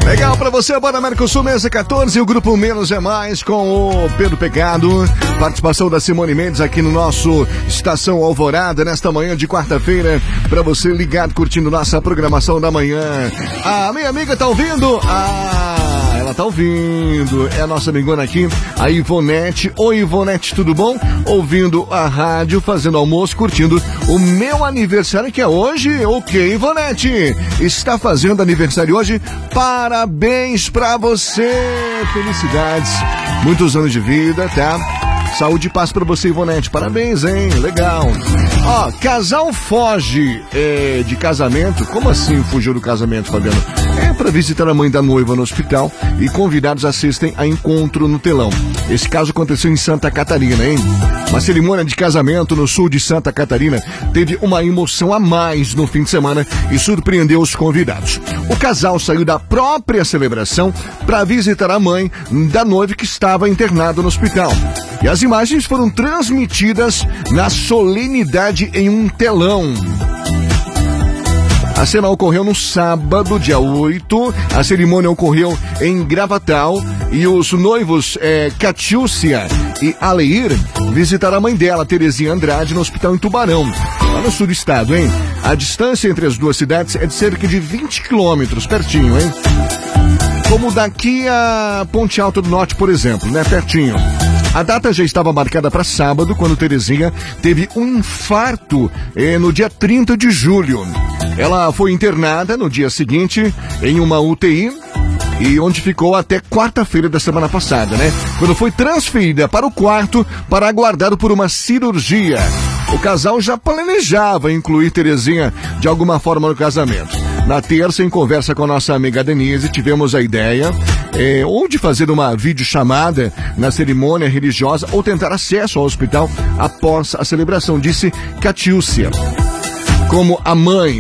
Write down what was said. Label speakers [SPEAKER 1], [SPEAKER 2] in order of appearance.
[SPEAKER 1] Legal pra você, bora Mercosul, mesa 14, o grupo Menos é Mais com o Pedro Pecado, participação da Simone Mendes aqui no nosso Estação Alvorada, nesta manhã de quarta-feira, pra você ligado, curtindo nossa programação da manhã. A minha amiga tá ouvindo? Ela tá ouvindo, é a nossa amigona aqui, a Ivonete. Oi Ivonete, tudo bom? Ouvindo a rádio, fazendo almoço, curtindo o meu aniversário que é hoje. Ok, Ivonete, está fazendo aniversário hoje, parabéns pra você, felicidades, muitos anos de vida, tá? Saúde e paz pra você, Ivonete, parabéns, hein? Legal. Ó, casal foge de casamento. Como assim fugiu do casamento, Fabiano? É pra visitar a mãe da noiva no hospital e convidados assistem a encontro no telão. Esse caso aconteceu em Santa Catarina, hein? Uma cerimônia de casamento no sul de Santa Catarina teve uma emoção a mais no fim de semana e surpreendeu os convidados. O casal saiu da própria celebração para visitar a mãe da noiva que estava internada no hospital. E as imagens foram transmitidas na solenidade em um telão. A cena ocorreu no sábado, dia 8. A cerimônia ocorreu em Gravatal e os noivos Catiúcia e Aleir visitaram a mãe dela, Terezinha Andrade, no hospital em Tubarão, lá no sul do estado, hein? A distância entre as duas cidades é de cerca de 20 quilômetros, pertinho, hein? Como daqui a Ponte Alta do Norte, por exemplo, né? Pertinho. A data já estava marcada para sábado, quando Terezinha teve um infarto no dia 30 de julho. Ela foi internada no dia seguinte em uma UTI e onde ficou até quarta-feira da semana passada, né? Quando foi transferida para o quarto para aguardar por uma cirurgia. O casal já planejava incluir Terezinha de alguma forma no casamento. Na terça, em conversa com a nossa amiga Denise, tivemos a ideia ou de fazer uma videochamada na cerimônia religiosa ou tentar acesso ao hospital após a celebração, disse Catiúcia. Como a mãe